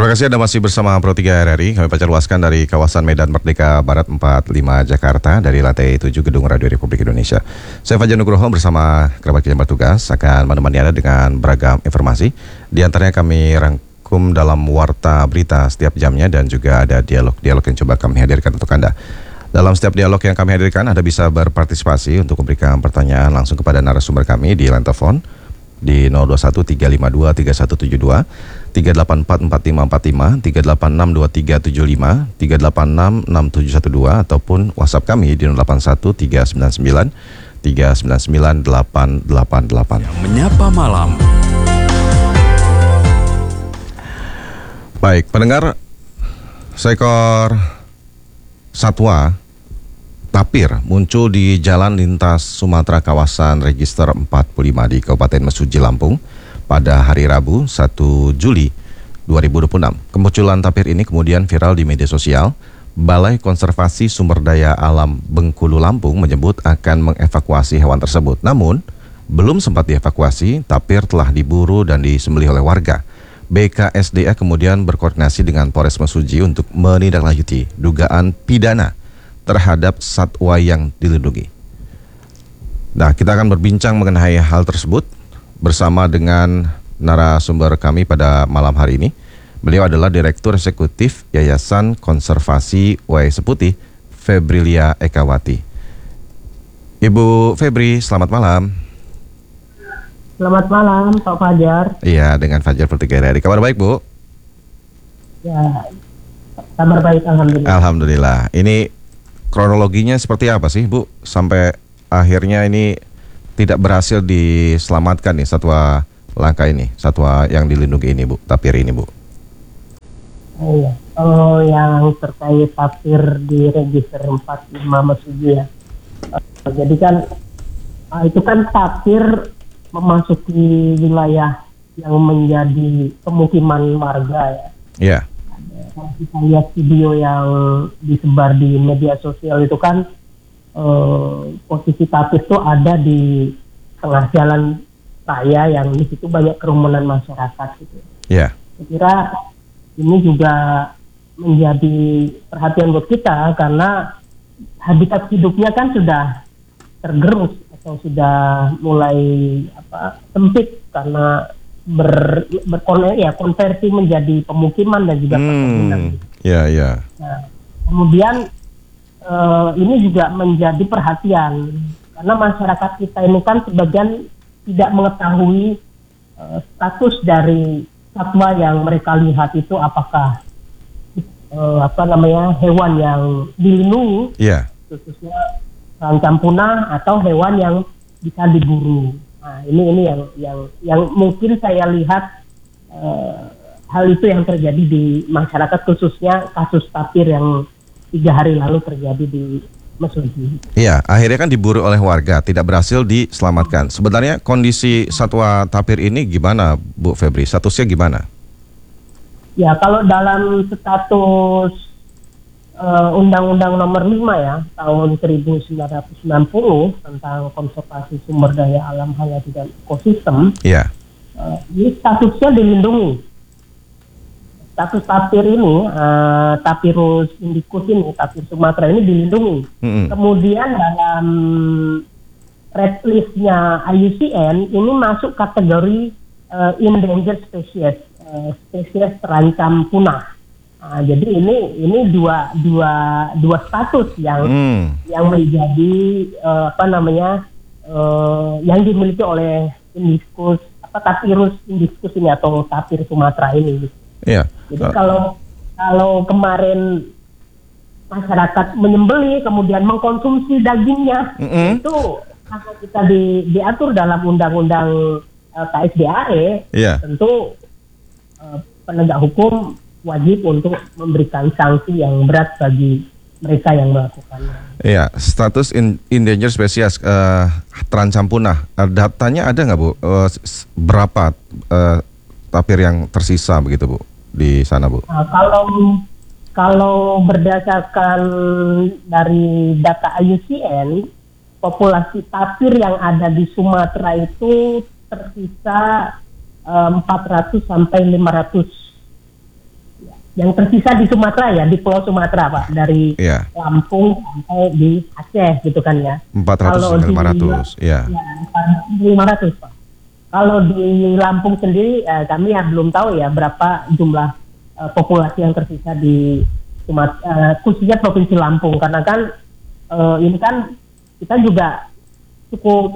Terima kasih Anda masih bersama Pro 3 RRI. Kami pancar luaskan dari kawasan Medan Merdeka Barat 45 Jakarta dari lantai 7 Gedung Radio Republik Indonesia. Saya Fajar Nugroho bersama kerabat kerja bertugas akan menemani Anda dengan beragam informasi. Di antaranya kami rangkum dalam warta berita setiap jamnya dan juga ada dialog-dialog yang coba kami hadirkan untuk Anda. Dalam setiap dialog yang kami hadirkan, Anda bisa berpartisipasi untuk memberikan pertanyaan langsung kepada narasumber kami di line telepon di 021 352 3172, 3844545, 3862375, 3866712 ataupun WhatsApp kami di 081 399 399888. Menyapa malam. Baik, pendengar, seekor satwa tapir muncul di jalan lintas Sumatera kawasan Register 45 di Kabupaten Mesuji, Lampung pada hari Rabu 1 Juli 2026. Kemunculan tapir ini kemudian viral di media sosial. Balai Konservasi Sumber Daya Alam Bengkulu, Lampung menyebut akan mengevakuasi hewan tersebut. Namun, belum sempat dievakuasi, tapir telah diburu dan disembelih oleh warga. BKSDA kemudian berkoordinasi dengan Polres Mesuji untuk menindaklanjuti dugaan pidana terhadap satwa yang dilindungi. Nah, kita akan berbincang mengenai hal tersebut bersama dengan narasumber kami pada malam hari ini. Beliau adalah Direktur Eksekutif Yayasan Konservasi Wai Seputih, Febrilia Ekawati. Ibu Febri, selamat malam. Selamat malam, Pak Fajar. Iya, dengan Fajar Pro 3 RRI. Kabar baik, Bu? Ya, kabar baik, alhamdulillah. Alhamdulillah. Ini kronologinya seperti apa sih, Bu? Sampai akhirnya ini tidak berhasil diselamatkan nih satwa langka ini, satwa yang dilindungi ini, Bu, tapir ini, Bu. Oh iya, kalau yang terkait tapir di Register 45 Mesuji ya. Jadi kan itu kan tapir memasuki wilayah yang menjadi pemukiman warga ya. Iya. Kalau kita lihat video yang disebar di media sosial itu kan posisi tapir itu ada di tengah jalan raya yang di situ banyak kerumunan masyarakat gitu. Iya. Saya kira ini juga menjadi perhatian buat kita karena habitat hidupnya kan sudah tergerus atau sudah mulai sempit karena konversi menjadi pemukiman dan juga perkebunan. Iya. Nah, kemudian ini juga menjadi perhatian karena masyarakat kita ini kan sebagian tidak mengetahui status dari satwa yang mereka lihat itu apakah hewan yang dilindungi, khususnya terancam punah atau hewan yang bisa diburu. Nah, ini yang mungkin saya lihat hal itu yang terjadi di masyarakat, khususnya kasus tapir yang 3 hari lalu terjadi di Mesuji. Iya, akhirnya kan diburu oleh warga, tidak berhasil diselamatkan. Sebenarnya kondisi satwa tapir ini gimana, Bu Febri? Statusnya gimana? Ya, kalau dalam status Undang-Undang Nomor 5 ya tahun 1990 tentang konservasi sumber daya alam hayati dan ekosistem. Iya. Ini statusnya dilindungi. Status tapir ini, Tapirus indicus ini, tapir Sumatera ini dilindungi. Kemudian dalam red list-nya IUCN ini masuk kategori endangered species, spesies terancam punah. Nah, jadi ini dua status yang menjadi yang dimiliki oleh indicus Tapirus indicus ini atau tapir Sumatera ini. Iya. Jadi kalau kemarin masyarakat menyembelih kemudian mengkonsumsi dagingnya, itu hak kita diatur dalam undang-undang KSDAE, tentu penegak hukum wajib untuk memberikan sanksi yang berat bagi mereka yang melakukannya. Iya, status endangered species terancam punah. Datanya ada nggak, Bu? Berapa tapir yang tersisa begitu, Bu, di sana, Bu? Nah, kalau berdasarkan dari data IUCN, populasi tapir yang ada di Sumatera itu tersisa 400 sampai 500 yang tersisa di Sumatera ya, di Pulau Sumatera Pak, dari Lampung sampai di Aceh gitu kan ya. 400 500, ya. 500 Pak. Kalau di Lampung sendiri kami belum tahu ya berapa jumlah populasi yang tersisa di Sumatera, khususnya Provinsi Lampung, karena kan ini kan kita juga cukup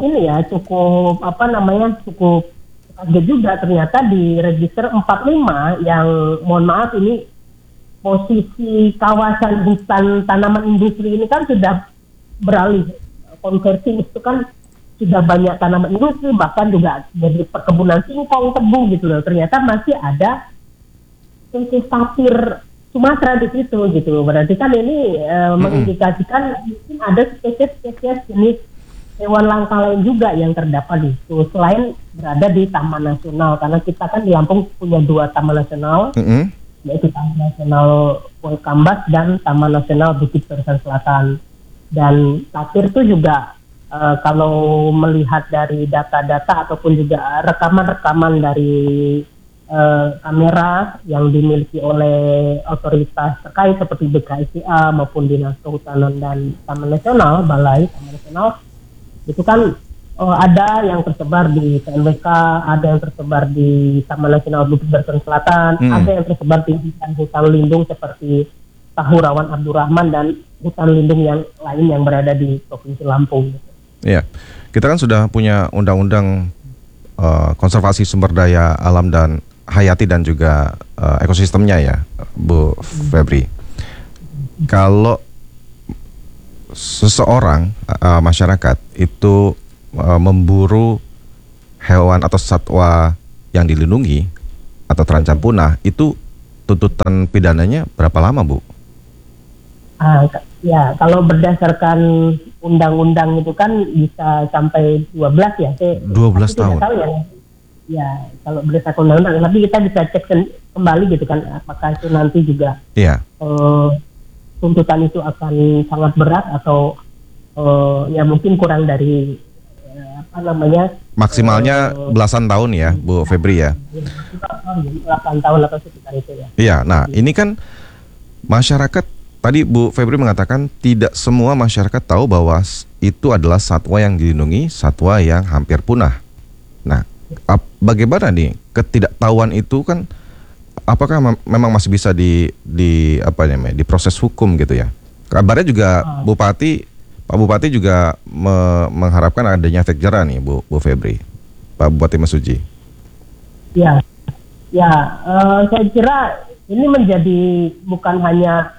kaget juga ternyata di register 45 yang mohon maaf ini posisi kawasan hutan tanaman industri ini kan sudah beralih konversi, itu kan sudah banyak tanaman industri, bahkan juga dari perkebunan singkong, tebu gitu loh. Ternyata masih ada spesies tapir Sumatera di situ gitu. Berarti kan ini mengindikasikan mungkin ada spesies jenis hewan langka lain juga yang terdapat di situ selain berada di Taman Nasional, karena kita kan di Lampung punya 2 taman nasional, yaitu Taman Nasional Pulau Kambas dan Taman Nasional Bukit Barisan Selatan. Dan tapir itu juga kalau melihat dari data-data ataupun juga rekaman-rekaman dari kamera yang dimiliki oleh otoritas terkait seperti BKSDA maupun Dinas Kehutanan dan Taman Nasional, Balai Taman Nasional, itu kan ada yang tersebar di TNBK, ada yang tersebar di Taman Nasional Bukit Barisan Selatan, ada yang tersebar di hutan lindung seperti Tahurawan Abdurrahman dan hutan lindung yang lain yang berada di Provinsi Lampung. Iya, kita kan sudah punya undang-undang konservasi sumber daya alam dan hayati dan juga ekosistemnya ya, Bu Febri. Kalau seseorang masyarakat itu memburu hewan atau satwa yang dilindungi atau terancam punah, itu tuntutan pidananya berapa lama, Bu? Ya, kalau berdasarkan undang-undang itu kan bisa sampai 12 ya. 12 tahun. Tahu ya, kalau berdasarkan undang-undang, tapi kita bisa cek kembali gitu kan, apakah itu nanti juga tuntutan itu akan sangat berat atau ya mungkin kurang dari maksimalnya belasan tahun ya, Bu Febri ya. 8 tahun atau sekitar itu ya. Iya, nah ini kan masyarakat, tadi Bu Febri mengatakan tidak semua masyarakat tahu bahwa itu adalah satwa yang dilindungi, satwa yang hampir punah. Nah, bagaimana nih ketidaktahuan itu kan, apakah memang masih bisa diproses hukum gitu ya? Kabarnya juga Pak Bupati juga mengharapkan adanya efek jerah nih, Bu Febri, Pak Bupati Mesuji. Ya, saya kira ini menjadi bukan hanya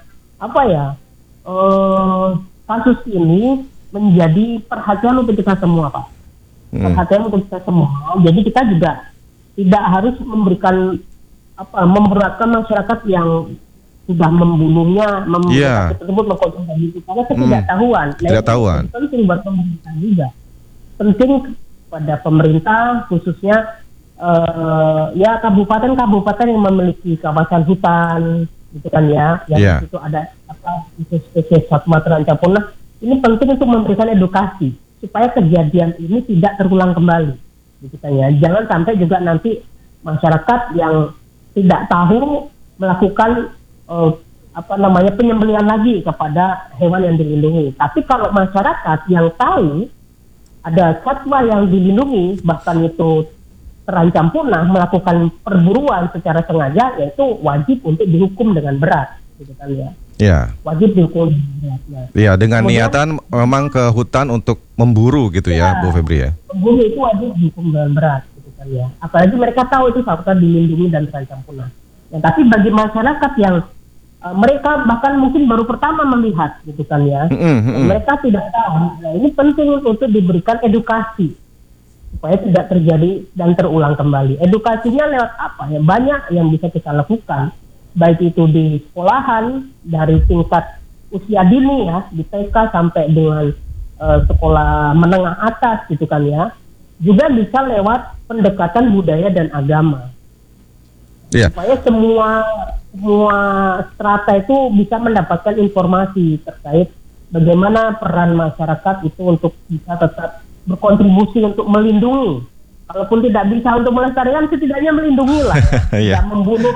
kasus ini menjadi perhatian untuk kita semua, Pak. Perhatian untuk kita semua. Jadi kita juga tidak harus memberikan memberatkan masyarakat yang sudah membunuhnya, tersebut mengkonsumsi itu karena ketidaktahuan. Ketidaktahuan. Penting buat pemerintah juga. Penting pada pemerintah khususnya kabupaten-kabupaten yang memiliki kawasan hutan gitu kan ya, yang itu ada spesies satwa terancam punah. Ini penting untuk memberikan edukasi supaya kejadian ini tidak terulang kembali gitu kan ya. Jangan sampai juga nanti masyarakat yang tidak tahu melakukan penyembelihan lagi kepada hewan yang dilindungi. Tapi kalau masyarakat yang tahu ada satwa yang dilindungi bahkan itu terancam punah melakukan perburuan secara sengaja, yaitu wajib untuk dihukum dengan berat, gitu kan ya. Iya. Wajib dihukum dengan berat. Iya, dengan kemudian, niatan memang ke hutan untuk memburu gitu ya, Bu Febri ya. Memburu itu wajib dihukum dengan berat, gitu kan ya. Apalagi mereka tahu itu satwa dilindungi dan terancam punah. Ya, tapi bagi masyarakat yang mereka bahkan mungkin baru pertama melihat, gitu kan ya. Mereka tidak tahu. Nah, ini penting untuk diberikan edukasi supaya tidak terjadi dan terulang kembali. Edukasinya lewat apa ya? Banyak yang bisa kita lakukan, baik itu di sekolahan dari tingkat usia dini ya, di TK sampai dengan sekolah menengah atas gitu kan ya. Juga bisa lewat pendekatan budaya dan agama. Supaya semua strata itu bisa mendapatkan informasi terkait bagaimana peran masyarakat itu untuk bisa tetap berkontribusi untuk melindungi kalaupun tidak bisa untuk melestarikan, setidaknya melindungi lah, ya. Tidak membunuh.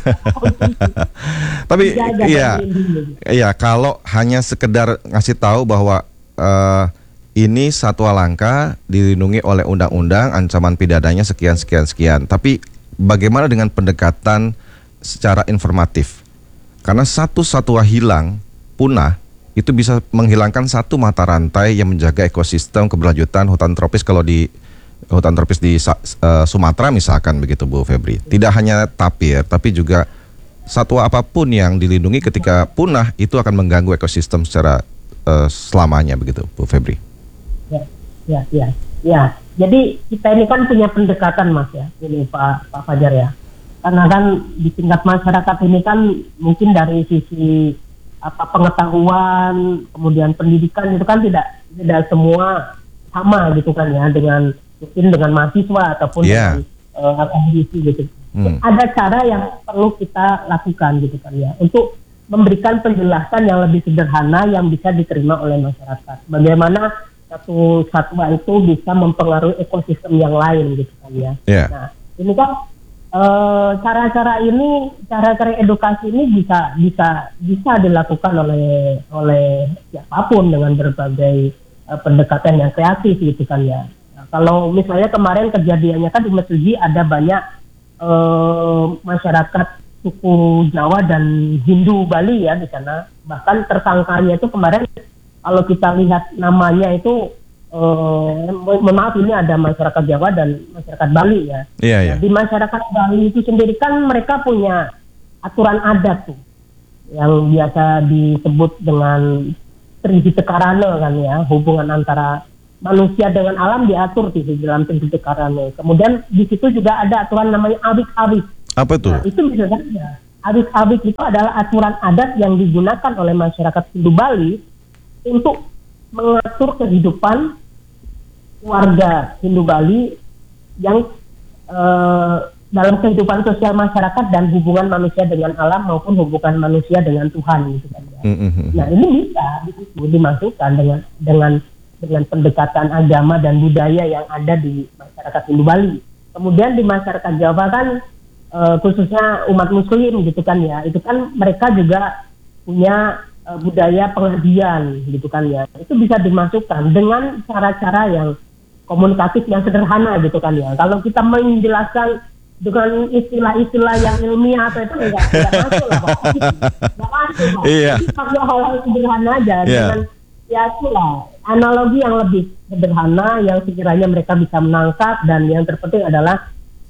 Tapi iya, kalau hanya sekedar ngasih tahu bahwa ini satwa langka dilindungi oleh undang-undang, ancaman pidananya sekian. Tapi bagaimana dengan pendekatan secara informatif? Karena satu satwa hilang, punah, itu bisa menghilangkan satu mata rantai yang menjaga ekosistem keberlanjutan hutan tropis. Kalau di hutan tropis di Sumatera misalkan begitu Bu Febri. Tidak hanya tapir, tapi juga satwa apapun yang dilindungi ketika punah itu akan mengganggu ekosistem secara selamanya begitu Bu Febri. Ya. Jadi kita ini kan punya pendekatan Mas ya, ini Pak Fajar ya. Karena kan di tingkat masyarakat ini kan mungkin dari sisi pengetahuan, kemudian pendidikan itu kan tidak semua sama gitu kan ya, dengan mungkin dengan mahasiswa ataupun dengan akademisi gitu. Ada cara yang perlu kita lakukan gitu kan ya, untuk memberikan penjelasan yang lebih sederhana yang bisa diterima oleh masyarakat. Bagaimana satu satwa itu bisa mempengaruhi ekosistem yang lain gitu kan ya. Nah, ini kan cara-cara edukasi ini bisa dilakukan oleh siapapun dengan berbagai pendekatan yang kreatif gitu kan ya. Nah, kalau misalnya kemarin kejadiannya kan di Mesuji ada banyak masyarakat suku Jawa dan Hindu Bali ya di sana. Bahkan tersangkanya itu kemarin kalau kita lihat namanya itu maaf ini ada masyarakat Jawa dan masyarakat Bali ya. Nah, di masyarakat Bali itu sendiri kan mereka punya aturan adat tuh yang biasa disebut dengan Trihita Karana kan ya, hubungan antara manusia dengan alam diatur di dalam Trihita Karana. Kemudian di situ juga ada aturan namanya awik-awik. Apa itu? Nah, itu bisa saja. Awik-awik itu adalah aturan adat yang digunakan oleh masyarakat Hindu Bali untuk mengatur kehidupan warga Hindu Bali yang dalam kehidupan sosial masyarakat dan hubungan manusia dengan alam maupun hubungan manusia dengan Tuhan gitu kan ya. Nah, ini bisa dimasukkan dengan pendekatan agama dan budaya yang ada di masyarakat Hindu Bali. Kemudian di masyarakat Jawa kan khususnya umat Muslim gitu kan ya, itu kan mereka juga punya budaya pengabdian gitu kan ya. Itu bisa dimasukkan dengan cara-cara yang komunikatif yang sederhana gitu kan ya. Kalau kita menjelaskan dengan istilah-istilah yang ilmiah atau itu enggak masuk lah Pak. Enggak masuk Pak. Jadi pakai hal sederhana aja dengan ya itulah analogi yang lebih sederhana yang sekiranya mereka bisa menangkap. Dan yang terpenting adalah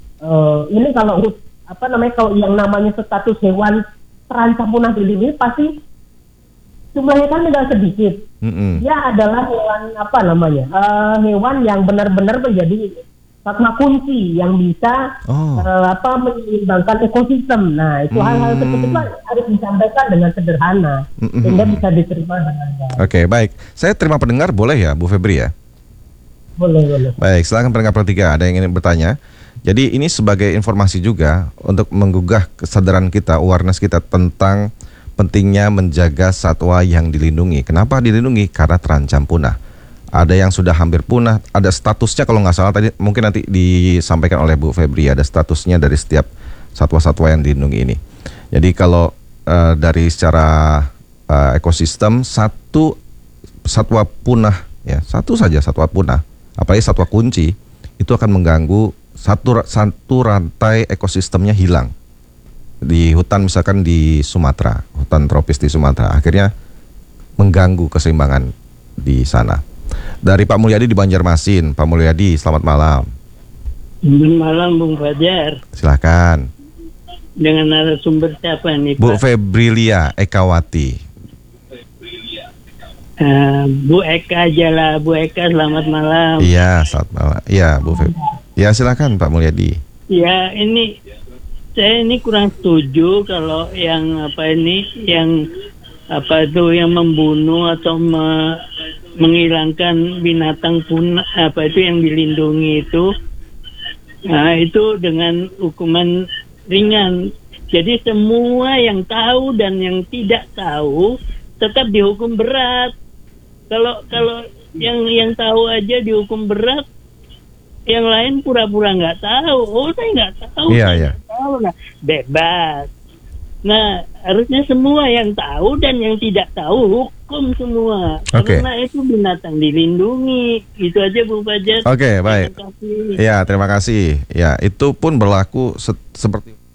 ini kalau kalau yang namanya status hewan terancam punah dilindungi pasti jumlahnya kan tidak sedikit. Dia adalah hewan hewan yang benar-benar menjadi satwa kunci yang bisa menyeimbangkan ekosistem. Nah, itu hal-hal seperti itu harus disampaikan dengan sederhana sehingga bisa diterima dengan baik. Oke, baik. Saya terima pendengar boleh ya, Bu Febri ya? Boleh. Baik, silakan pendengar Pro 3, ada yang ingin bertanya. Jadi ini sebagai informasi juga untuk menggugah kesadaran kita, awareness kita tentang pentingnya menjaga satwa yang dilindungi. Kenapa dilindungi? Karena terancam punah. Ada yang sudah hampir punah, ada statusnya kalau nggak salah tadi mungkin nanti disampaikan oleh Bu Febri, ada statusnya dari setiap satwa-satwa yang dilindungi ini. Jadi kalau dari secara ekosistem satu satwa punah ya, satu saja satwa punah, apalagi satwa kunci itu akan mengganggu satu rantai ekosistemnya hilang. Di hutan misalkan di Sumatera, hutan tropis di Sumatera, akhirnya mengganggu keseimbangan di sana. Dari Pak Mulyadi di Banjarmasin, Pak Mulyadi, selamat malam. Selamat malam Bung Fajar. Silakan. Dengan narasumber siapa nih Pak? Bu Febrilia Ekawati. Bu Eka aja lah, Bu Eka selamat malam. Iya, selamat malam. Iya, Bu Febri. Ya, silakan Pak Mulyadi. Ya, saya kurang setuju kalau yang yang membunuh atau menghilangkan binatang punah yang dilindungi itu. Nah, itu dengan hukuman ringan. Jadi semua yang tahu dan yang tidak tahu tetap dihukum berat. Kalau yang tahu aja dihukum berat, yang lain pura-pura nggak tahu. Oh, saya nggak tahu. Iya, saya iya. nggak tahu. Nah, bebas. Nah, harusnya semua yang tahu dan yang tidak tahu hukum semua. Oke. Karena itu binatang dilindungi. Itu aja Bu Fajar. Oke, baik. Terima kasih. Ya, terima kasih. Ya, itu pun berlaku seperti